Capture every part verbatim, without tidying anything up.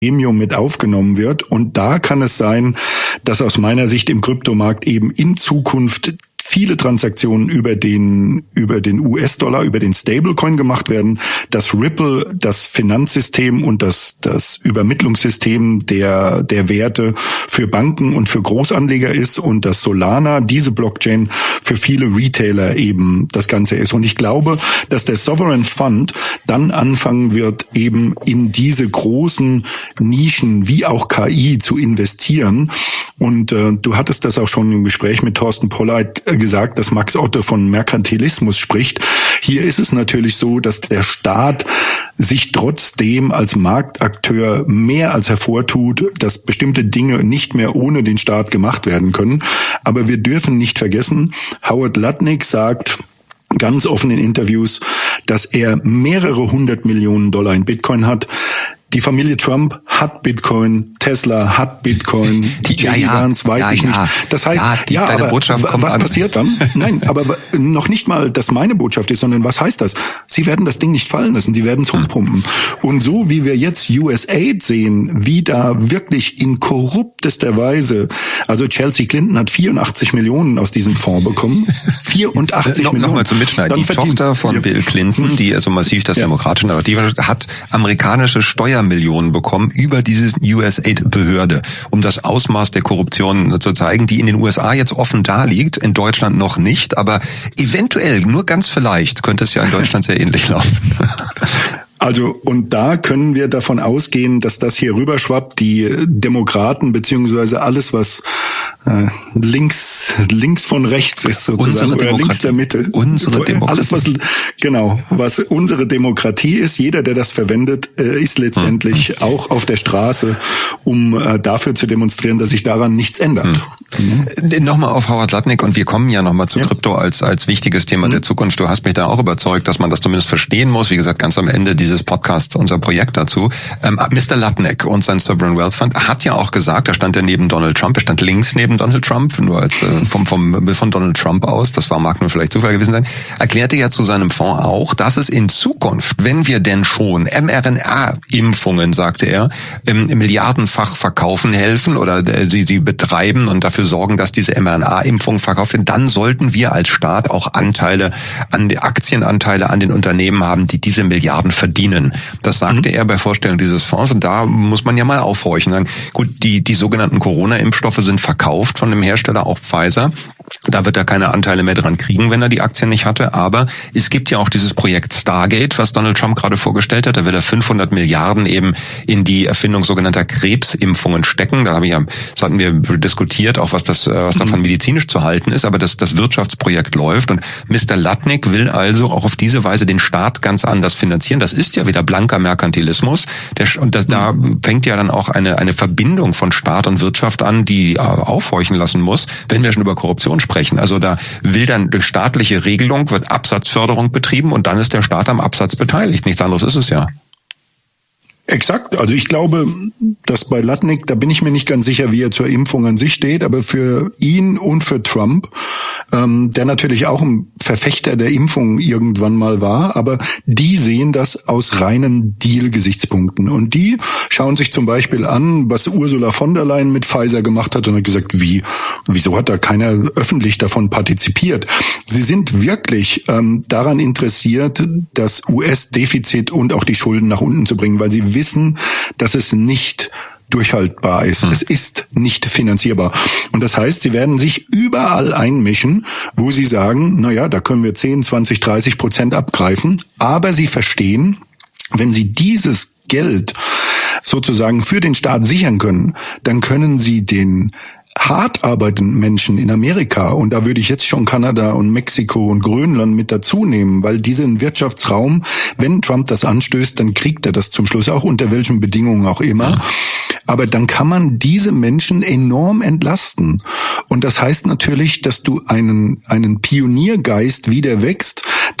Premium mit aufgenommen wird. Und da kann es sein, dass aus meiner Sicht im Kryptomarkt eben in Zukunft viele Transaktionen über den über den U S-Dollar, über den Stablecoin gemacht werden, dass Ripple das Finanzsystem und das das Übermittlungssystem der der Werte für Banken und für Großanleger ist und dass Solana, diese Blockchain, für viele Retailer eben das Ganze ist. Und ich glaube, dass der Sovereign Fund dann anfangen wird, eben in diese großen Nischen wie auch K I zu investieren. Und äh, du hattest das auch schon im Gespräch mit Thorsten Polleit äh, gesagt, dass Max Otte von Merkantilismus spricht. Hier ist es natürlich so, dass der Staat sich trotzdem als Marktakteur mehr als hervortut, dass bestimmte Dinge nicht mehr ohne den Staat gemacht werden können. Aber wir dürfen nicht vergessen, Howard Lutnick sagt ganz offen in Interviews, dass er mehrere hundert Millionen Dollar in Bitcoin hat. Die Familie Trump hat Bitcoin, Tesla hat Bitcoin, die J D. Vance weiß ja, ich ja. nicht. Das heißt, ja, die, ja aber Botschaft kommt was an. passiert dann? Nein, aber noch nicht mal, dass meine Botschaft ist, sondern was heißt das? Sie werden das Ding nicht fallen lassen, die werden es hochpumpen. Und so wie wir jetzt U S A I D sehen, wie da wirklich in korruptester Weise, also Chelsea Clinton hat vierundachtzig Millionen aus diesem Fonds bekommen. vierundachtzig no, Millionen. Nochmal zum Mitschneiden. Die verdient, Tochter von ja. Bill Clinton, die also massiv das ja. demokratische Narrativ hat, amerikanische Steuer Millionen bekommen über diese U S A I D-Behörde, um das Ausmaß der Korruption zu zeigen, die in den U S A jetzt offen da liegt, in Deutschland noch nicht, aber eventuell, nur ganz vielleicht, könnte es ja in Deutschland sehr ähnlich laufen. Also, und da können wir davon ausgehen, dass das hier rüberschwappt, die Demokraten beziehungsweise alles, was äh, links links von rechts ist sozusagen, oder links der Mitte. Unsere Demokratie. Alles, was, genau, was unsere Demokratie ist, jeder, der das verwendet, äh, ist letztendlich hm. auch auf der Straße, um äh, dafür zu demonstrieren, dass sich daran nichts ändert. Hm. Mhm. Nochmal auf Howard Lutnick, und wir kommen ja nochmal zu ja. Krypto als als wichtiges Thema mhm. der Zukunft. Du hast mich da auch überzeugt, dass man das zumindest verstehen muss. Wie gesagt, ganz am Ende dieses Podcasts, unser Projekt dazu. Ähm, Mister Lutnick und sein Sovereign Wealth Fund hat ja auch gesagt, da stand er neben Donald Trump, er stand links neben Donald Trump, nur als äh, vom, vom von Donald Trump aus, das war mag nur vielleicht Zufall gewesen sein, erklärte ja zu seinem Fonds auch, dass es in Zukunft, wenn wir denn schon mRNA-Impfungen, sagte er, ähm, milliardenfach verkaufen helfen oder äh, sie sie betreiben und dafür sorgen, dass diese mRNA-Impfungen verkauft werden, dann sollten wir als Staat auch Anteile an die Aktienanteile an den Unternehmen haben, die diese Milliarden verdienen. Das sagte mhm. er bei Vorstellung dieses Fonds, und da muss man ja mal aufhorchen. Sagen, gut, die die sogenannten Corona-Impfstoffe sind verkauft von dem Hersteller, auch Pfizer. Da wird er keine Anteile mehr dran kriegen, wenn er die Aktien nicht hatte. Aber es gibt ja auch dieses Projekt Stargate, was Donald Trump gerade vorgestellt hat. Da will er fünfhundert Milliarden eben in die Erfindung sogenannter Krebsimpfungen stecken. Da habe ich ja, das hatten wir diskutiert, auch was das, was davon medizinisch zu halten ist. Aber das, das Wirtschaftsprojekt läuft, und Mister Lutnick will also auch auf diese Weise den Staat ganz anders finanzieren. Das ist ja wieder blanker Merkantilismus. Der, und das, da fängt ja dann auch eine, eine Verbindung von Staat und Wirtschaft an, die aufhorchen lassen muss, wenn wir schon über Korruption sprechen. Also da will dann durch staatliche Regelung, wird Absatzförderung betrieben, und dann ist der Staat am Absatz beteiligt. Nichts anderes ist es ja. Exakt. Also ich glaube, dass bei Lutnick, da bin ich mir nicht ganz sicher, wie er zur Impfung an sich steht, aber für ihn und für Trump, ähm, der natürlich auch ein Verfechter der Impfung irgendwann mal war, aber die sehen das aus reinen Deal-Gesichtspunkten. Und die schauen sich zum Beispiel an, was Ursula von der Leyen mit Pfizer gemacht hat, und hat gesagt, wie, wieso hat da keiner öffentlich davon partizipiert? Sie sind wirklich ähm, daran interessiert, das U S-Defizit und auch die Schulden nach unten zu bringen, weil sie wissen, dass es nicht durchhaltbar ist. Hm. Es ist nicht finanzierbar. Und das heißt, sie werden sich überall einmischen, wo sie sagen, na ja, da können wir zehn, zwanzig, dreißig Prozent abgreifen. Aber sie verstehen, wenn sie dieses Geld sozusagen für den Staat sichern können, dann können sie den hart arbeitenden Menschen in Amerika, und da würde ich jetzt schon Kanada und Mexiko und Grönland mit dazu nehmen, weil diesen Wirtschaftsraum, wenn Trump das anstößt, dann kriegt er das zum Schluss auch, unter welchen Bedingungen auch immer. Ja. Aber dann kann man diese Menschen enorm entlasten. Und das heißt natürlich, dass du einen einen Pioniergeist wieder wächst,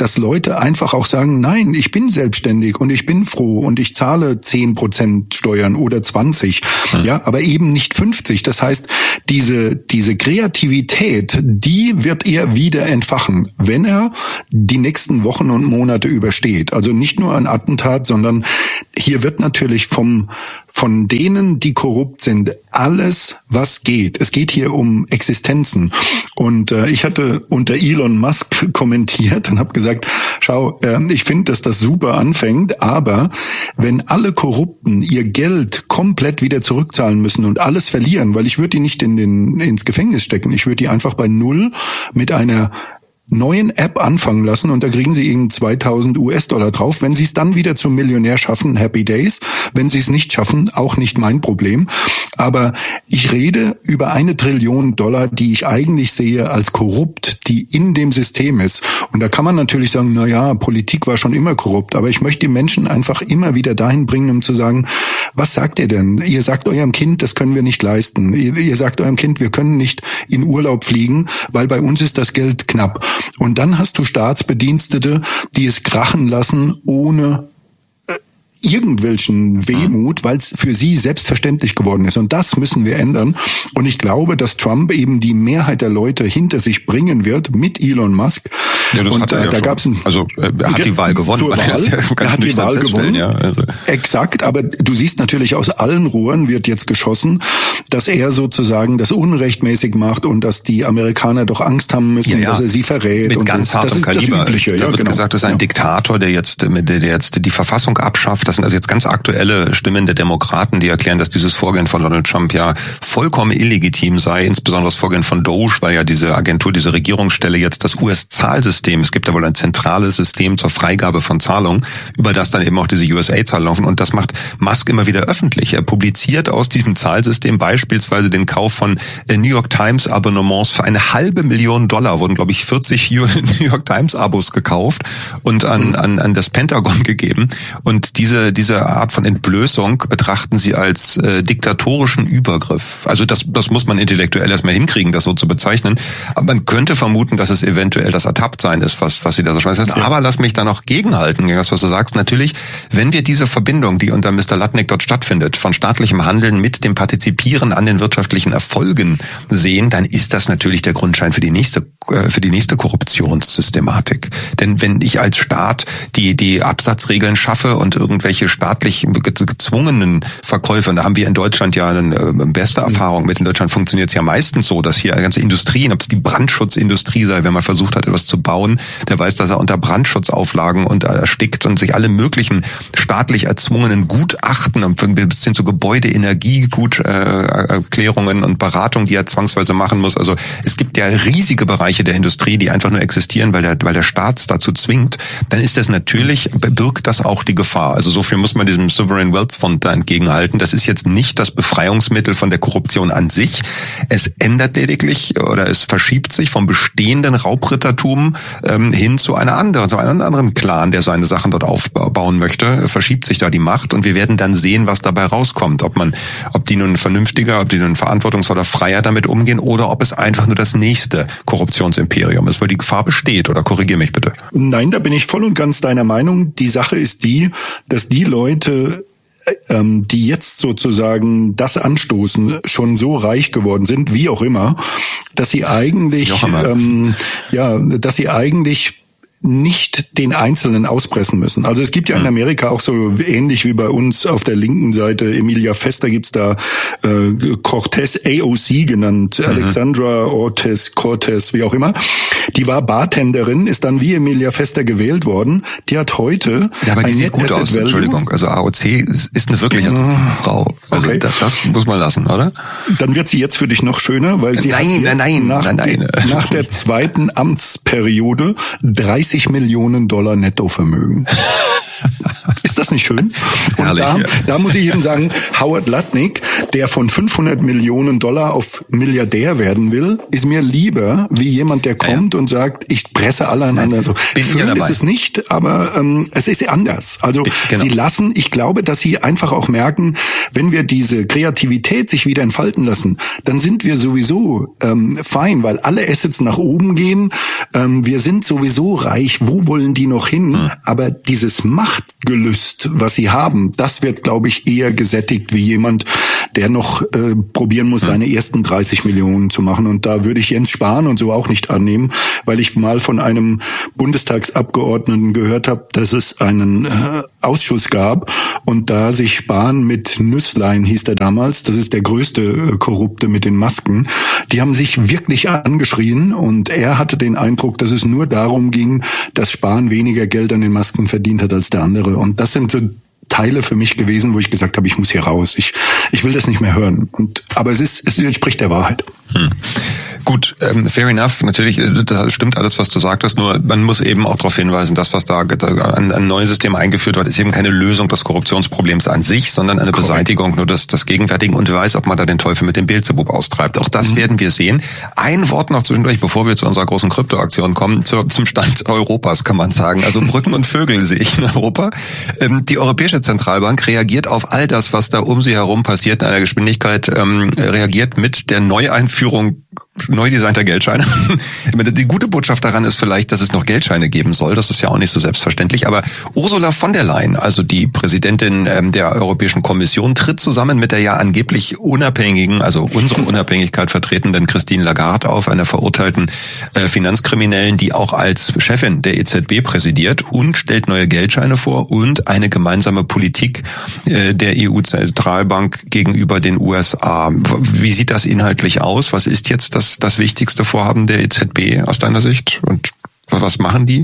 dass Leute einfach auch sagen, nein, ich bin selbstständig und ich bin froh und ich zahle zehn Prozent Steuern oder zwanzig, hm. ja, aber eben nicht fünfzig. Das heißt, diese, diese Kreativität, die wird er wieder entfachen, wenn er die nächsten Wochen und Monate übersteht. Also nicht nur ein Attentat, sondern hier wird natürlich vom von denen, die korrupt sind, alles, was geht. Es geht hier um Existenzen. Und äh, ich hatte unter Elon Musk kommentiert und habe gesagt, schau, äh, ich finde, dass das super anfängt, aber wenn alle Korrupten ihr Geld komplett wieder zurückzahlen müssen und alles verlieren, weil ich würde die nicht in den ins Gefängnis stecken, ich würde die einfach bei Null mit einer neuen App anfangen lassen und da kriegen sie irgend zweitausend US-Dollar drauf. Wenn sie es dann wieder zum Millionär schaffen, happy days. Wenn sie es nicht schaffen, auch nicht mein Problem. Aber ich rede über eine Trillion Dollar, die ich eigentlich sehe als korrupt, die in dem System ist. Und da kann man natürlich sagen, na ja, Politik war schon immer korrupt. Aber ich möchte die Menschen einfach immer wieder dahin bringen, um zu sagen, was sagt ihr denn? Ihr sagt eurem Kind, das können wir nicht leisten. Ihr, ihr sagt eurem Kind, wir können nicht in Urlaub fliegen, weil bei uns ist das Geld knapp. Und dann hast du Staatsbedienstete, die es krachen lassen, ohne äh, irgendwelchen Wehmut, weil es für sie selbstverständlich geworden ist. Und das müssen wir ändern. Und ich glaube, dass Trump eben die Mehrheit der Leute hinter sich bringen wird mit Elon Musk. Ja, das und hat er äh, ja da schon. gab's ein, also äh, er hat die Wahl gewonnen. Zur Wahl. Er hat die Wahl gewonnen. Ja, also. Exakt, aber du siehst natürlich, aus allen Rohren wird jetzt geschossen, dass er sozusagen das unrechtmäßig macht und dass die Amerikaner doch Angst haben müssen, ja, ja. dass er sie verrät. Mit und ganz hartem das ist Kaliber. Das Übliche. Da ja, wird genau. gesagt, das ist ein ja. Diktator, der jetzt, der jetzt die Verfassung abschafft. Das sind also jetzt ganz aktuelle Stimmen der Demokraten, die erklären, dass dieses Vorgehen von Donald Trump ja vollkommen illegitim sei, insbesondere das Vorgehen von Doge, weil ja diese Agentur, diese Regierungsstelle jetzt das U S-Zahlsystem, es gibt ja wohl ein zentrales System zur Freigabe von Zahlungen, über das dann eben auch diese U S A-Zahlen laufen. Und das macht Musk immer wieder öffentlich. Er publiziert aus diesem Zahlsystem beispielsweise den Kauf von New York Times Abonnements für eine halbe Million Dollar. Wurden, glaube ich, vierzig New York Times Abos gekauft und an, an, an das Pentagon gegeben. Und diese, diese Art von Entblößung betrachten sie als äh, diktatorischen Übergriff. Also das, das muss man intellektuell erstmal hinkriegen, das so zu bezeichnen. Aber man könnte vermuten, dass es eventuell das Ertapptsein ist, was, was sie da so schmeißen. Das heißt, aber lass mich da noch gegenhalten, gegen das, was du sagst. Natürlich, wenn wir diese Verbindung, die unter Mister Lutnick dort stattfindet, von staatlichem Handeln mit dem Partizipieren an den wirtschaftlichen Erfolgen sehen, dann ist das natürlich der Grundstein für die nächste, für die nächste Korruptionssystematik. Denn wenn ich als Staat die, die Absatzregeln schaffe und irgendwelche staatlich gezwungenen Verkäufe, und da haben wir in Deutschland ja eine beste Erfahrung mit. In Deutschland funktioniert es ja meistens so, dass hier ganze Industrien, ob es die Brandschutzindustrie sei, wenn man versucht hat, etwas zu bauen, der weiß, dass er unter Brandschutzauflagen und erstickt und sich alle möglichen staatlich erzwungenen Gutachten bis hin zu Gebäude-Energieguterklärungen und Beratungen, die er zwangsweise machen muss. Also es gibt ja riesige Bereiche der Industrie, die einfach nur existieren, weil der, weil der Staat es dazu zwingt. Dann ist das natürlich, birgt das auch die Gefahr. Also so viel muss man diesem Sovereign Wealth Fund da entgegenhalten. Das ist jetzt nicht das Befreiungsmittel von der Korruption an sich. Es ändert lediglich oder es verschiebt sich vom bestehenden Raubrittertum ähm, hin zu einer anderen, zu einem anderen Clan, der seine Sachen dort aufbauen möchte, verschiebt sich da die Macht und wir werden dann sehen, was dabei rauskommt. Ob man, ob die nun vernünftiger, ob die nun verantwortungsvoller, freier damit umgehen oder ob es einfach nur das nächste Korruptionsimperium ist, weil die Gefahr besteht. Oder korrigier mich bitte. Nein, da bin ich voll und ganz deiner Meinung. Die Sache ist die, dass die Leute, die jetzt sozusagen das anstoßen, schon so reich geworden sind, wie auch immer, dass sie eigentlich, ähm, ja, dass sie eigentlich nicht den Einzelnen auspressen müssen. Also es gibt ja in Amerika auch so ähnlich wie bei uns auf der linken Seite, Emilia Fester gibt's da äh, Cortez A O C genannt, mhm. Alexandra Ortiz Cortez, wie auch immer. Die war Bartenderin, ist dann wie Emilia Fester gewählt worden. Die hat heute ja, aber die ein sieht gut aus, Value. Entschuldigung. Also A O C ist eine wirkliche mhm. Frau. Also okay. das, das muss man lassen, oder? Dann wird sie jetzt für dich noch schöner, weil sie nein, hat jetzt nein, nein, nach, nein, nein, nein. nach der zweiten Amtsperiode dreißig Millionen Dollar Nettovermögen. Ist das nicht schön? Und Herrlich, da, ja. da muss ich eben sagen, Howard Lutnick, der von fünfhundert Millionen Dollar auf Milliardär werden will, ist mir lieber wie jemand, der kommt ja, ja. und sagt, ich presse alle aneinander. So, schön ja ist es nicht, aber ähm, es ist anders. Also genau. Sie lassen, ich glaube, dass sie einfach auch merken, wenn wir diese Kreativität sich wieder entfalten lassen, dann sind wir sowieso ähm, fein, weil alle Assets nach oben gehen. Ähm, wir sind sowieso reich. Wo wollen die noch hin? Hm. Aber dieses Machtgelüst, was sie haben, das wird, glaube ich, eher gesättigt wie jemand, der noch äh, probieren muss, seine ersten dreißig Millionen zu machen. Und da würde ich Jens Spahn und so auch nicht annehmen, weil ich mal von einem Bundestagsabgeordneten gehört habe, dass es einen äh, Ausschuss gab und da sich Spahn mit Nüsslein, hieß der damals, das ist der größte äh, Korrupte mit den Masken, die haben sich wirklich angeschrien und er hatte den Eindruck, dass es nur darum ging, dass Spahn weniger Geld an den Masken verdient hat als der andere. Und das sind so Teile für mich gewesen, wo ich gesagt habe, ich muss hier raus. Ich ich will das nicht mehr hören. Und aber es ist es entspricht der Wahrheit. Hm. Gut, ähm, fair enough. Natürlich, das stimmt alles, was du sagtest. Nur man muss eben auch darauf hinweisen, das, was da an ein neues System eingeführt wird, ist eben keine Lösung des Korruptionsproblems an sich, sondern eine Correct. Beseitigung nur des, des Gegenwärtigen. Und wer weiß, ob man da den Teufel mit dem Beelzebub austreibt. Auch das mhm. werden wir sehen. Ein Wort noch zwischendurch, bevor wir zu unserer großen Kryptoaktion kommen, zu, zum Stand Europas, kann man sagen. Also Brücken und Vögel sehe ich in Europa. Ähm, die Europäische Zentralbank reagiert auf all das, was da um sie herum passiert, in einer Geschwindigkeit, ähm, reagiert mit der Neueinführung neu designter Geldscheine. Die gute Botschaft daran ist vielleicht, dass es noch Geldscheine geben soll. Das ist ja auch nicht so selbstverständlich. Aber Ursula von der Leyen, also die Präsidentin der Europäischen Kommission, tritt zusammen mit der ja angeblich unabhängigen, also unsere Unabhängigkeit vertretenden Christine Lagarde auf, einer verurteilten äh, Finanzkriminellen, die auch als Chefin der E Z B präsidiert, und stellt neue Geldscheine vor und eine gemeinsame Politik äh, der E U-Zentralbank gegenüber den U S A. Wie sieht das inhaltlich aus? Was ist jetzt das das wichtigste Vorhaben der E Z B aus deiner Sicht? Und was machen die?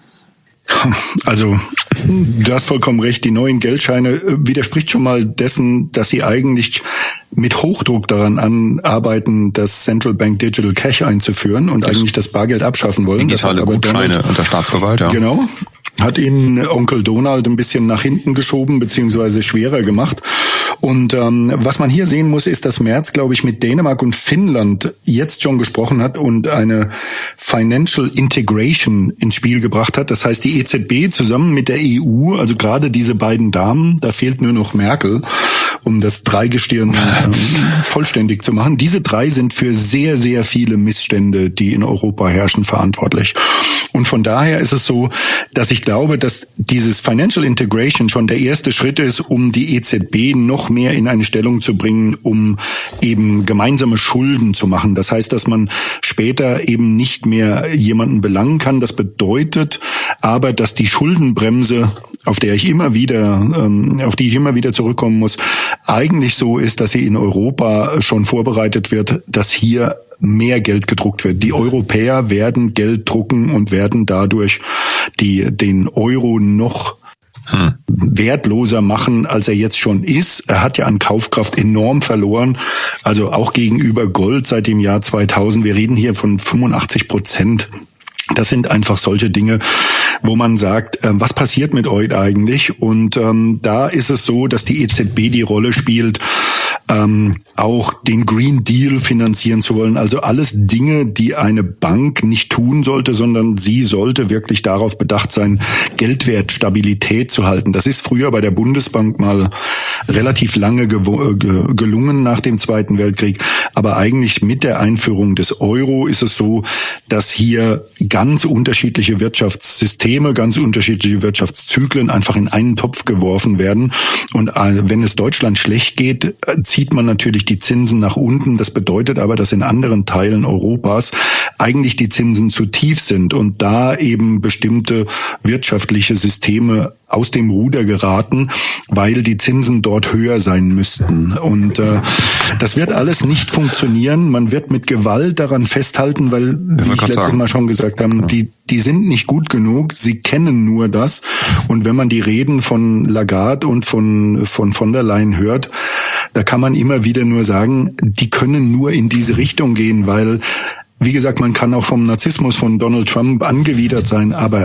Also, du hast vollkommen recht, die neuen Geldscheine widerspricht schon mal dessen, dass sie eigentlich mit Hochdruck daran anarbeiten, das Central Bank Digital Cash einzuführen und das eigentlich das Bargeld abschaffen wollen. Digitale Gutscheine unter Staatsgewalt, ja. Genau. Hat ihn Onkel Donald ein bisschen nach hinten geschoben, beziehungsweise schwerer gemacht. Und ähm, was man hier sehen muss, ist, dass Merz, glaube ich, mit Dänemark und Finnland jetzt schon gesprochen hat und eine Financial Integration ins Spiel gebracht hat. Das heißt, die E Z B zusammen mit der E U, also gerade diese beiden Damen, da fehlt nur noch Merkel, um das Dreigestirn äh, vollständig zu machen. Diese drei sind für sehr, sehr viele Missstände, die in Europa herrschen, verantwortlich. Und von daher ist es so, dass ich glaube, dass dieses Financial Integration schon der erste Schritt ist, um die E Z B noch mehr in eine Stellung zu bringen, um eben gemeinsame Schulden zu machen. Das heißt, dass man später eben nicht mehr jemanden belangen kann. Das bedeutet aber, dass die Schuldenbremse, auf der ich immer wieder, auf die ich immer wieder zurückkommen muss, eigentlich so ist, dass sie in Europa schon vorbereitet wird, dass hier mehr Geld gedruckt wird. Die Europäer werden Geld drucken und werden dadurch die, den Euro noch hm. wertloser machen, als er jetzt schon ist. Er hat ja an Kaufkraft enorm verloren. Also auch gegenüber Gold seit dem Jahr zweitausend. Wir reden hier von fünfundachtzig Prozent. Das sind einfach solche Dinge, wo man sagt, äh, was passiert mit euch eigentlich? Und ähm, da ist es so, dass die E Z B die Rolle spielt, ähm, auch den Green Deal finanzieren zu wollen. Also alles Dinge, die eine Bank nicht tun sollte, sondern sie sollte wirklich darauf bedacht sein, Geldwertstabilität zu halten. Das ist früher bei der Bundesbank mal relativ lange gew- ge- gelungen nach dem Zweiten Weltkrieg. Aber eigentlich mit der Einführung des Euro ist es so, dass hier ganz unterschiedliche Wirtschaftssysteme, ganz unterschiedliche Wirtschaftszyklen einfach in einen Topf geworfen werden. Und wenn es Deutschland schlecht geht, zieht man natürlich die Zinsen nach unten. Das bedeutet aber, dass in anderen Teilen Europas eigentlich die Zinsen zu tief sind und da eben bestimmte wirtschaftliche Systeme aus dem Ruder geraten, weil die Zinsen dort höher sein müssten. Und äh, das wird alles nicht funktionieren. Man wird mit Gewalt daran festhalten, weil, wie ich letztes sagen. Mal schon gesagt habe, ja. die die sind nicht gut genug. Sie kennen nur das. Und wenn man die Reden von Lagarde und von von von der Leyen hört, da kann man immer wieder nur sagen, die können nur in diese Richtung gehen, weil, wie gesagt, man kann auch vom Narzissmus von Donald Trump angewidert sein, aber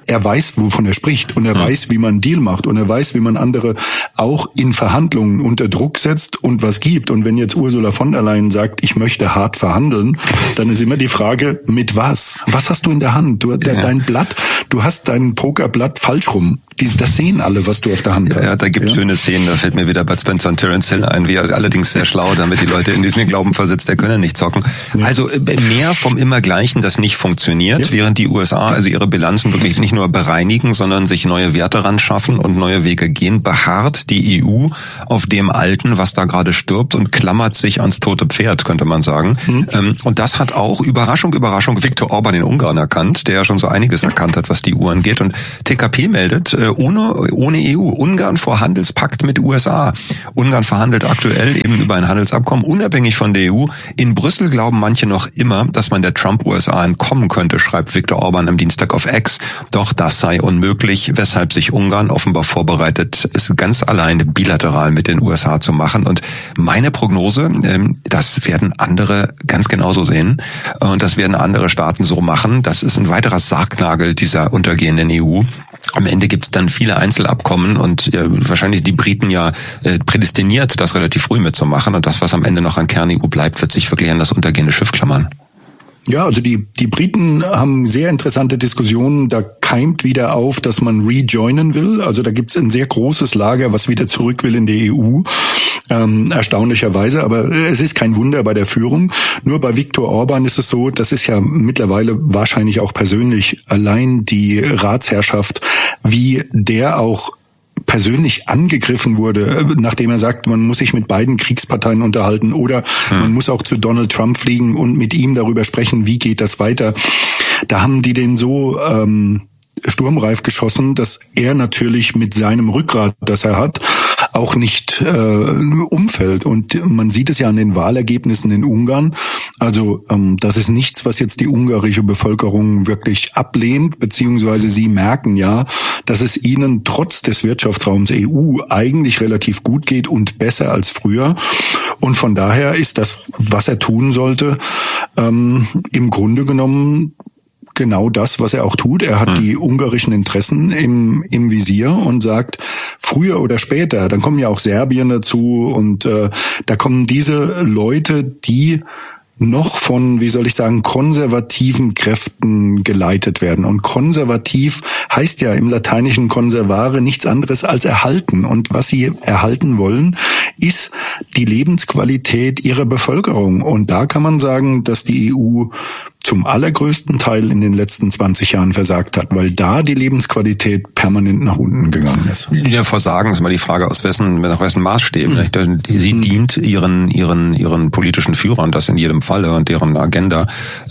er weiß, wovon er spricht und er hm. weiß, wie man einen Deal macht und er weiß, wie man andere auch in Verhandlungen unter Druck setzt und was gibt. Und wenn jetzt Ursula von der Leyen sagt, ich möchte hart verhandeln, dann ist immer die Frage, mit was? Was hast du in der Hand? Du, de, ja. Dein Blatt, du hast dein Pokerblatt falsch rum. Die, das sehen alle, was du auf der Hand hast. Ja, da gibt es ja? schöne Szenen, da fällt mir wieder Bud Spencer und Terence Hill ein, wie er allerdings sehr schlau, damit die Leute in diesen Glauben versetzt, der könne nicht zocken. Ja. Also mehr vom Immergleichen, das nicht funktioniert, ja. während die U S A also ihre Bilanzen wirklich nicht nur bereinigen, sondern sich neue Werte ran schaffen und neue Wege gehen, beharrt die E U auf dem Alten, was da gerade stirbt und klammert sich ans tote Pferd, könnte man sagen. Mhm. Und das hat auch, Überraschung, Überraschung, Viktor Orban in Ungarn erkannt, der ja schon so einiges erkannt hat, was die E U angeht. Und T K P meldet, Ohne, ohne E U. Ungarn vor Handelspakt mit U S A. Ungarn verhandelt aktuell eben über ein Handelsabkommen unabhängig von der E U. In Brüssel glauben manche noch immer, dass man der Trump-U S A entkommen könnte, schreibt Viktor Orban am Dienstag auf X. Doch das sei unmöglich, weshalb sich Ungarn offenbar vorbereitet, es ganz alleine bilateral mit den U S A zu machen. Und meine Prognose, das werden andere ganz genauso sehen. Und das werden andere Staaten so machen. Das ist ein weiterer Sargnagel dieser untergehenden E U. Am Ende gibt es dann viele Einzelabkommen und ja, wahrscheinlich die Briten ja äh, prädestiniert, das relativ früh mitzumachen. Und das, was am Ende noch an Kern-E U bleibt, wird sich wirklich an das untergehende Schiff klammern. Ja, also die die Briten haben sehr interessante Diskussionen. Da keimt wieder auf, dass man rejoinen will. Also da gibt's ein sehr großes Lager, was wieder zurück will in die E U. Ähm, erstaunlicherweise, aber es ist kein Wunder bei der Führung. Nur bei Viktor Orban ist es so, das ist ja mittlerweile wahrscheinlich auch persönlich allein die Ratsherrschaft, wie der auch persönlich angegriffen wurde, nachdem er sagt, man muss sich mit beiden Kriegsparteien unterhalten oder hm. man muss auch zu Donald Trump fliegen und mit ihm darüber sprechen, wie geht das weiter. Da haben die den so ähm, sturmreif geschossen, dass er natürlich mit seinem Rückgrat, das er hat, auch nicht äh, umfällt. Und man sieht es ja an den Wahlergebnissen in Ungarn. Also ähm, das ist nichts, was jetzt die ungarische Bevölkerung wirklich ablehnt, beziehungsweise sie merken ja, dass es ihnen trotz des Wirtschaftsraums E U eigentlich relativ gut geht und besser als früher. Und von daher ist das, was er tun sollte, ähm, im Grunde genommen genau das, was er auch tut. Er hat hm. die ungarischen Interessen im im Visier und sagt, früher oder später, dann kommen ja auch Serbien dazu und äh, da kommen diese Leute, die noch von, wie soll ich sagen, konservativen Kräften geleitet werden. Und konservativ heißt ja im Lateinischen conservare nichts anderes als erhalten. Und was sie erhalten wollen, ist die Lebensqualität ihrer Bevölkerung. Und da kann man sagen, dass die E U zum allergrößten Teil in den letzten zwanzig Jahren versagt hat, weil da die Lebensqualität permanent nach unten gegangen ist. Ja, Versagen ist immer die Frage, aus wessen, nach wessen Maßstäben. Mhm. Sie mhm. dient ihren, ihren, ihren politischen Führern, das in jedem Falle und deren Agenda.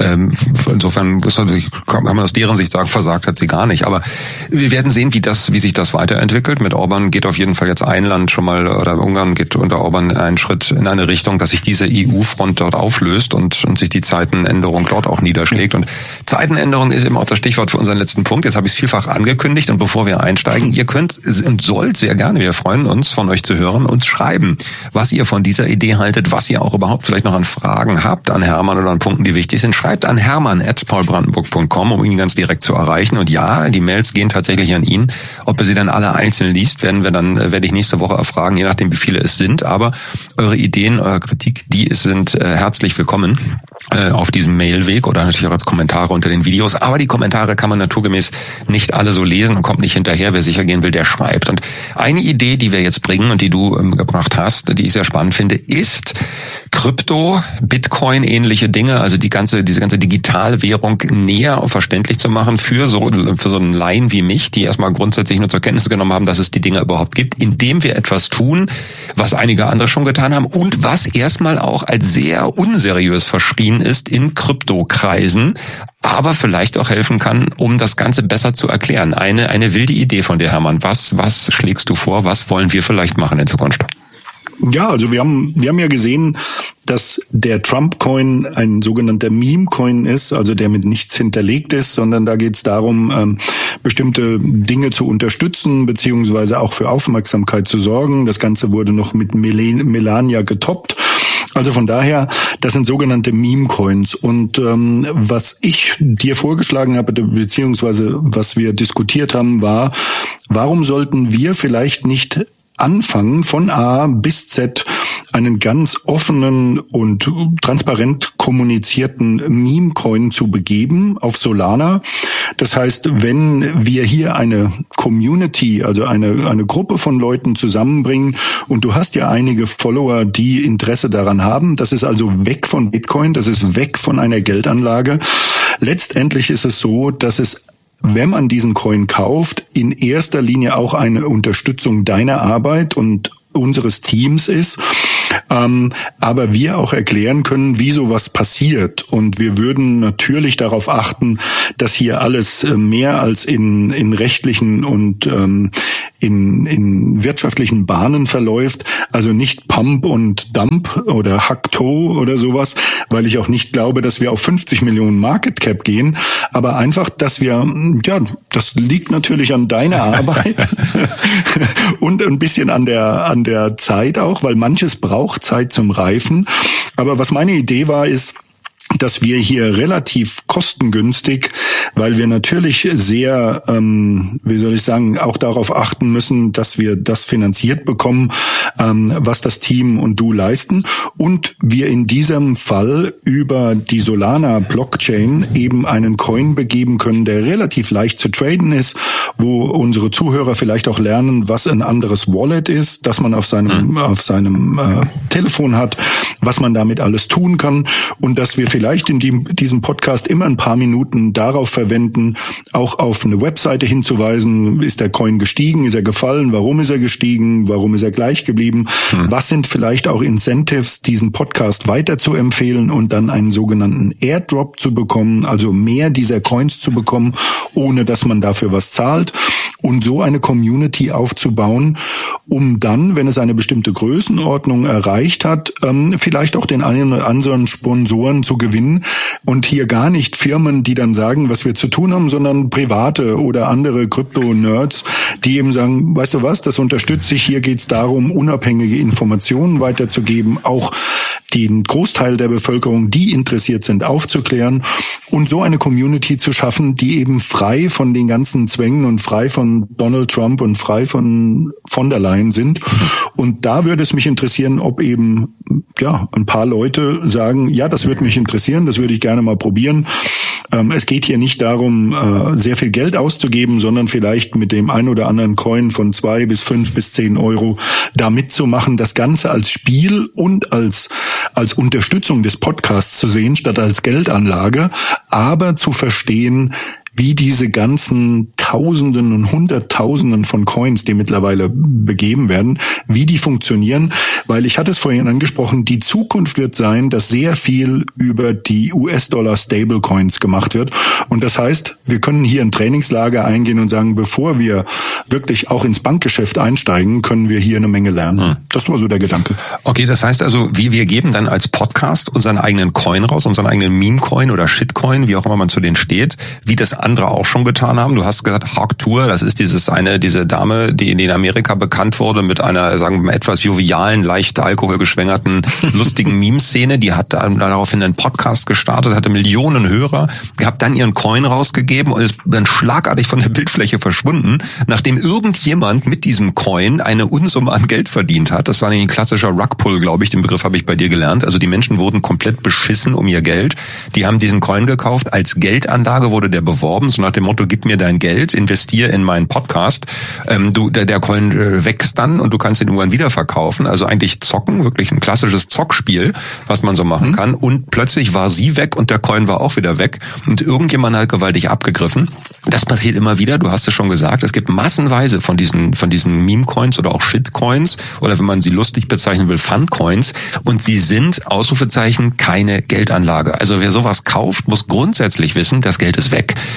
Insofern kann man aus deren Sicht sagen, versagt hat sie gar nicht. Aber wir werden sehen, wie das, wie sich das weiterentwickelt. Mit Orban geht auf jeden Fall jetzt ein Land schon mal, oder Ungarn geht unter Orban einen Schritt in eine Richtung, dass sich diese E U-Front dort auflöst und, und sich die Zeitenänderung dort auch niederschlägt. Und Zeitenänderung ist immer auch das Stichwort für unseren letzten Punkt. Jetzt habe ich es vielfach angekündigt und bevor wir einsteigen, ihr könnt und sollt sehr gerne, wir freuen uns, von euch zu hören, uns schreiben, was ihr von dieser Idee haltet, was ihr auch überhaupt vielleicht noch an Fragen habt an Hermann oder an Punkten, die wichtig sind. Schreibt an hermann at paulbrandenburg punkt com, um ihn ganz direkt zu erreichen. Und ja, die Mails gehen tatsächlich an ihn. Ob er sie dann alle einzeln liest, werden wir dann, werde ich nächste Woche erfragen, je nachdem, wie viele es sind. Aber eure Ideen, eure Kritik, die sind äh, herzlich willkommen äh, auf diesem Mailweg oder natürlich auch als Kommentare unter den Videos. Aber die Kommentare kann man naturgemäß nicht alle so lesen und kommt nicht hinterher. Wer sicher gehen will, der schreibt. Und eine Idee, die wir jetzt bringen und die du ähm, gebracht hast, die ich sehr spannend finde, ist Krypto, Bitcoin, ähnliche Dinge, also die ganze, diese ganze Digitalwährung näher verständlich zu machen für so, für so einen Laien wie mich, die erstmal grundsätzlich nur zur Kenntnis genommen haben, dass es die Dinge überhaupt gibt, indem wir etwas tun, was einige andere schon getan haben und was erstmal auch als sehr unseriös verschrien ist in Kryptokreisen, aber vielleicht auch helfen kann, um das Ganze besser zu erklären. Eine, eine wilde Idee von dir, Hermann. Was, was schlägst du vor? Was wollen wir vielleicht machen in Zukunft? Ja, also wir haben wir haben ja gesehen, dass der Trump-Coin ein sogenannter Meme-Coin ist, also der mit nichts hinterlegt ist, sondern da geht es darum, ähm, bestimmte Dinge zu unterstützen, beziehungsweise auch für Aufmerksamkeit zu sorgen. Das Ganze wurde noch mit Melania getoppt. Also von daher, das sind sogenannte Meme-Coins. Und ähm, was ich dir vorgeschlagen habe, beziehungsweise was wir diskutiert haben, war, warum sollten wir vielleicht nicht anfangen, von A bis Z einen ganz offenen und transparent kommunizierten Meme-Coin zu begeben auf Solana. Das heißt, wenn wir hier eine Community, also eine, eine Gruppe von Leuten zusammenbringen und du hast ja einige Follower, die Interesse daran haben, das ist also weg von Bitcoin, das ist weg von einer Geldanlage. Letztendlich ist es so, dass es, wenn man diesen Coin kauft, in erster Linie auch eine Unterstützung deiner Arbeit und unseres Teams ist, ähm, aber wir auch erklären können, wie sowas passiert. Und wir würden natürlich darauf achten, dass hier alles äh, mehr als in, in rechtlichen und ähm, in, in wirtschaftlichen Bahnen verläuft, also nicht Pump und Dump oder Hack-To oder sowas, weil ich auch nicht glaube, dass wir auf fünfzig Millionen Market Cap gehen, aber einfach, dass wir, ja, das liegt natürlich an deiner Arbeit und ein bisschen an der, an der Zeit auch, weil manches braucht Zeit zum Reifen. Aber was meine Idee war, ist, dass wir hier relativ kostengünstig, weil wir natürlich sehr, ähm, wie soll ich sagen, auch darauf achten müssen, dass wir das finanziert bekommen, ähm, was das Team und du leisten. Und wir in diesem Fall über die Solana Blockchain eben einen Coin begeben können, der relativ leicht zu traden ist, wo unsere Zuhörer vielleicht auch lernen, was ein anderes Wallet ist, das man auf seinem, mhm. auf seinem äh, Telefon hat, was man damit alles tun kann und dass wir vielleicht in die, diesem Podcast immer ein paar Minuten darauf verwenden, auch auf eine Webseite hinzuweisen, ist der Coin gestiegen, ist er gefallen, warum ist er gestiegen, warum ist er gleich geblieben, hm. was sind vielleicht auch Incentives, diesen Podcast weiter zu empfehlen und dann einen sogenannten Airdrop zu bekommen, also mehr dieser Coins zu bekommen, ohne dass man dafür was zahlt und so eine Community aufzubauen, um dann, wenn es eine bestimmte Größenordnung erreicht hat, vielleicht auch den einen oder anderen Sponsoren zu gewinnen und hier gar nicht Firmen, die dann sagen, was wir zu tun haben, sondern Private oder andere Krypto-Nerds, die eben sagen, weißt du was, das unterstütze ich, hier geht es darum, unabhängige Informationen weiterzugeben, auch den Großteil der Bevölkerung, die interessiert sind, aufzuklären und so eine Community zu schaffen, die eben frei von den ganzen Zwängen und frei von Donald Trump und frei von von der Leyen sind. Und da würde es mich interessieren, ob eben ja ein paar Leute sagen, ja, das würde mich interessieren, das würde ich gerne mal probieren. Ähm, es geht hier nicht darum, äh, sehr viel Geld auszugeben, sondern vielleicht mit dem ein oder anderen Coin von zwei bis fünf bis zehn Euro da mitzumachen, das Ganze als Spiel und als als Unterstützung des Podcasts zu sehen, statt als Geldanlage, aber zu verstehen, wie diese ganzen Tausenden und Hunderttausenden von Coins, die mittlerweile begeben werden, wie die funktionieren. Weil ich hatte es vorhin angesprochen, die Zukunft wird sein, dass sehr viel über die U S-Dollar-Stablecoins gemacht wird. Und das heißt, wir können hier ein Trainingslager eingehen und sagen, bevor wir wirklich auch ins Bankgeschäft einsteigen, können wir hier eine Menge lernen. Hm. Das war so der Gedanke. Okay, das heißt also, wir, wir geben dann als Podcast unseren eigenen Coin raus, unseren eigenen Meme-Coin oder Shitcoin, wie auch immer man zu denen steht, wie das andere auch schon getan haben. Du hast gesagt, Hack-To, das ist dieses eine, diese Dame, die in Amerika bekannt wurde mit einer, sagen wir mal, etwas jovialen, leicht alkoholgeschwängerten, lustigen Meme-Szene. Die hat dann daraufhin einen Podcast gestartet, hatte Millionen Hörer, hat dann ihren Coin rausgegeben und ist dann schlagartig von der Bildfläche verschwunden, nachdem irgendjemand mit diesem Coin eine Unsumme an Geld verdient hat. Das war nämlich ein klassischer Rugpull, glaube ich, den Begriff habe ich bei dir gelernt. Also die Menschen wurden komplett beschissen um ihr Geld. Die haben diesen Coin gekauft, als Geldanlage wurde der beworben, so nach dem Motto, gib mir dein Geld, investier in meinen Podcast. Ähm, du, der, der Coin äh, wächst dann und du kannst ihn irgendwann wieder verkaufen. Also eigentlich zocken, wirklich ein klassisches Zockspiel, was man so machen mhm. kann. Und plötzlich war sie weg und der Coin war auch wieder weg. Und irgendjemand hat gewaltig abgegriffen. Das passiert immer wieder, du hast es schon gesagt, es gibt massenweise von diesen von diesen Meme-Coins oder auch Shit-Coins oder wenn man sie lustig bezeichnen will, Fun-Coins. Und sie sind, Ausrufezeichen, keine Geldanlage. Also wer sowas kauft, muss grundsätzlich wissen, das Geld ist weg.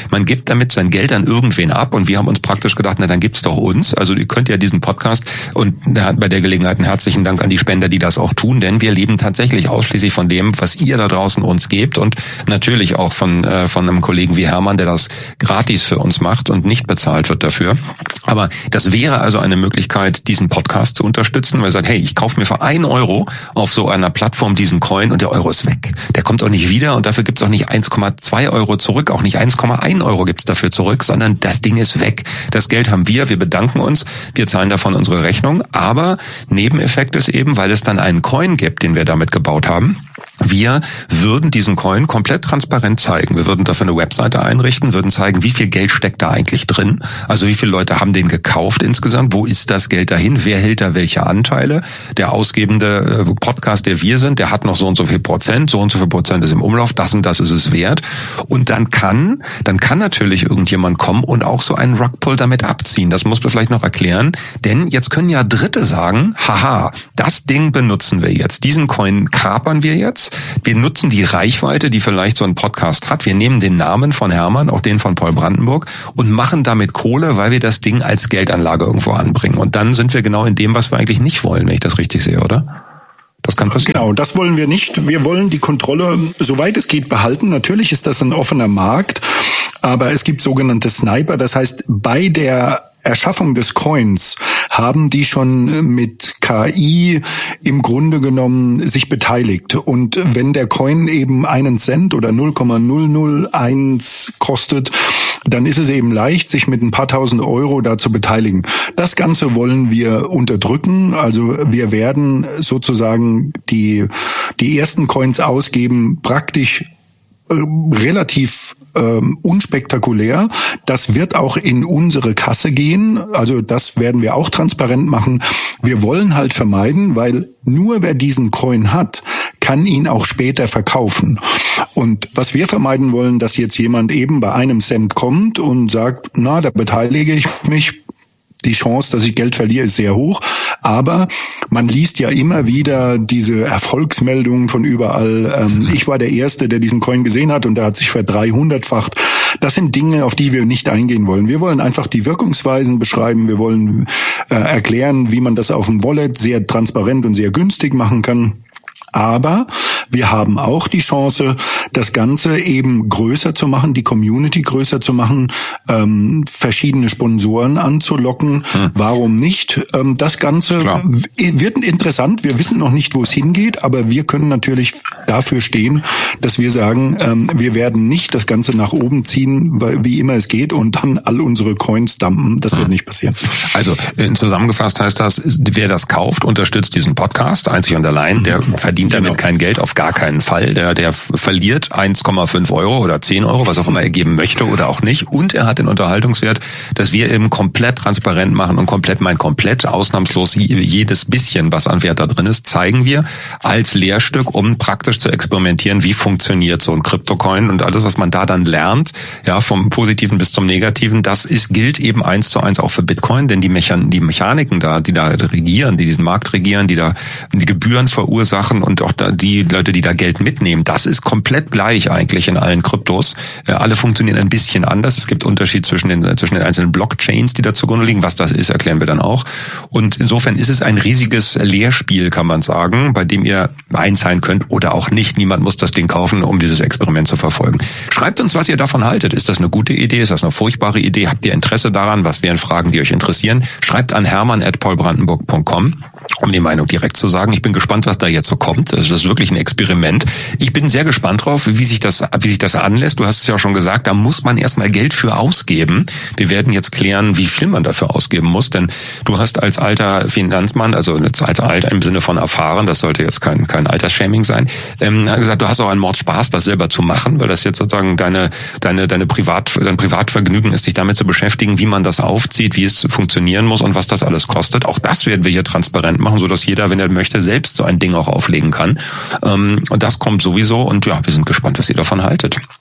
man gibt damit sein Geld an irgendwen ab und wir haben uns praktisch gedacht, na dann gibt's doch uns. Also ihr könnt ja diesen Podcast und bei der Gelegenheit einen herzlichen Dank an die Spender, die das auch tun, denn wir leben tatsächlich ausschließlich von dem, was ihr da draußen uns gebt und natürlich auch von äh, von einem Kollegen wie Hermann, der das gratis für uns macht und nicht bezahlt wird dafür. Aber das wäre also eine Möglichkeit, diesen Podcast zu unterstützen, weil ihr sagt, hey, ich kaufe mir für einen Euro auf so einer Plattform diesen Coin und der Euro ist weg. Der kommt auch nicht wieder und dafür gibt's auch nicht eins Komma zwei Euro zurück, auch nicht eins Komma eins Euro gibt's dafür zurück, sondern das Ding ist weg. Das Geld haben wir, wir bedanken uns, wir zahlen davon unsere Rechnung, aber Nebeneffekt ist eben, weil es dann einen Coin gibt, den wir damit gebaut haben. Wir würden diesen Coin komplett transparent zeigen. Wir würden dafür eine Webseite einrichten, würden zeigen, wie viel Geld steckt da eigentlich drin. Also wie viele Leute haben den gekauft insgesamt? Wo ist das Geld dahin? Wer hält da welche Anteile? Der ausgebende Podcast, der wir sind, der hat noch so und so viel Prozent, so und so viel Prozent ist im Umlauf, das und das ist es wert. Und dann kann, dann kann natürlich irgendjemand kommen und auch so einen Rugpull damit abziehen. Das muss man vielleicht noch erklären. Denn jetzt können ja Dritte sagen, haha, das Ding benutzen wir jetzt. Diesen Coin kapern wir jetzt. Wir nutzen die Reichweite, die vielleicht so ein Podcast hat. Wir nehmen den Namen von Hermann, auch den von Paul Brandenburg und machen damit Kohle, weil wir das Ding als Geldanlage irgendwo anbringen. Und dann sind wir genau in dem, was wir eigentlich nicht wollen, wenn ich das richtig sehe, oder? Das kann passieren. Genau, das wollen wir nicht. Wir wollen die Kontrolle, soweit es geht, behalten. Natürlich ist das ein offener Markt, aber es gibt sogenannte Sniper. Das heißt, bei der Erschaffung des Coins haben die schon mit K I im Grunde genommen sich beteiligt. Und wenn der Coin eben einen Cent oder null Komma null null eins kostet, dann ist es eben leicht, sich mit ein paar tausend Euro da zu beteiligen. Das Ganze wollen wir unterdrücken. Also wir werden sozusagen die, die ersten Coins ausgeben, praktisch äh, relativ Ähm, unspektakulär. Das wird auch in unsere Kasse gehen. Also das werden wir auch transparent machen. Wir wollen halt vermeiden, weil nur wer diesen Coin hat, kann ihn auch später verkaufen. Und was wir vermeiden wollen, dass jetzt jemand eben bei einem Cent kommt und sagt, na, da beteilige ich mich. Die Chance, dass ich Geld verliere, ist sehr hoch. Aber man liest ja immer wieder diese Erfolgsmeldungen von überall. Ähm, ich war der Erste, der diesen Coin gesehen hat und der hat sich verdreihundertfacht. Das sind Dinge, auf die wir nicht eingehen wollen. Wir wollen einfach die Wirkungsweisen beschreiben. Wir wollen äh, erklären, wie man das auf dem Wallet sehr transparent und sehr günstig machen kann. Aber wir haben auch die Chance, das Ganze eben größer zu machen, die Community größer zu machen, ähm, verschiedene Sponsoren anzulocken. Hm. Warum nicht? Ähm, das Ganze Klar. wird interessant. Wir wissen noch nicht, wo es hingeht, aber wir können natürlich dafür stehen, dass wir sagen, ähm, wir werden nicht das Ganze nach oben ziehen, weil, wie immer es geht, und dann all unsere Coins dumpen. Das hm. wird nicht passieren. Also zusammengefasst heißt das, wer das kauft, unterstützt diesen Podcast, einzig und allein, der verdient damit genau. kein Geld, auf gar keinen Fall. Der, der verliert eins Komma fünf Euro oder zehn Euro, was auch immer er geben möchte oder auch nicht. Und er hat den Unterhaltungswert, dass wir eben komplett transparent machen und komplett, mein komplett, ausnahmslos jedes bisschen, was an Wert da drin ist, zeigen wir als Lehrstück, um praktisch zu experimentieren, wie funktioniert so ein Kryptocoin und alles, was man da dann lernt, ja, vom Positiven bis zum Negativen, das ist, gilt eben eins zu eins auch für Bitcoin, denn die, Mechan- die Mechaniken da, die da regieren, die diesen Markt regieren, die da die Gebühren verursachen und auch da die Leute, die da Geld mitnehmen, das ist komplett gleich eigentlich in allen Kryptos. Äh, alle funktionieren ein bisschen anders. Es gibt Unterschied zwischen den zwischen den einzelnen Blockchains, die da zugrunde liegen. Was das ist, erklären wir dann auch. Und insofern ist es ein riesiges Lehrspiel, kann man sagen, bei dem ihr einzahlen könnt oder auch nicht. Niemand muss das Ding kaufen, um dieses Experiment zu verfolgen. Schreibt uns, was ihr davon haltet. Ist das eine gute Idee? Ist das eine furchtbare Idee? Habt ihr Interesse daran? Was wären Fragen, die euch interessieren? Schreibt an hermann at paulbrandenburg punkt com, um die Meinung direkt zu sagen. Ich bin gespannt, was da jetzt so kommt. Das ist wirklich ein Experiment. Ich bin sehr gespannt drauf, wie sich das, wie sich das anlässt. Du hast es ja schon gesagt, da muss man erstmal Geld für ausgeben. Wir werden jetzt klären, wie viel man dafür ausgeben muss, denn du hast als alter Finanzmann, also als alter im Sinne von erfahren, das sollte jetzt kein, kein Altersshaming sein, ähm, gesagt, du hast auch einen Mordspaß, das selber zu machen, weil das jetzt sozusagen deine, deine, deine Privat, dein Privatvergnügen ist, sich damit zu beschäftigen, wie man das aufzieht, wie es funktionieren muss und was das alles kostet. Auch das werden wir hier transparent machen, sodass jeder, wenn er möchte, selbst so ein Ding auch auflegen kann. Und das kommt sowieso und ja, wir sind gespannt, was ihr davon haltet.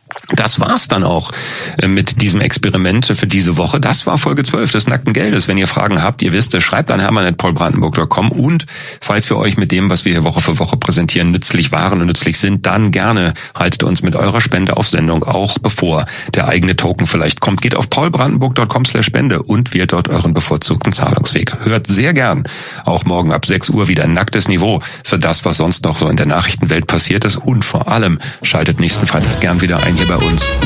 Das war's dann auch mit diesem Experiment für diese Woche. Das war Folge zwölf des Nackten Geldes. Wenn ihr Fragen habt, ihr wisst, schreibt an hermann at paulbrandenburg punkt com und falls wir euch mit dem, was wir hier Woche für Woche präsentieren, nützlich waren und nützlich sind, dann gerne haltet uns mit eurer Spende auf Sendung, auch bevor der eigene Token vielleicht kommt. Geht auf paulbrandenburg punkt com slash Spende und wählt dort euren bevorzugten Zahlungsweg. Hört sehr gern auch morgen ab sechs Uhr wieder ein nacktes Niveau für das, was sonst noch so in der Nachrichtenwelt passiert ist und vor allem schaltet nächsten Freitag gern wieder ein hier bei uns.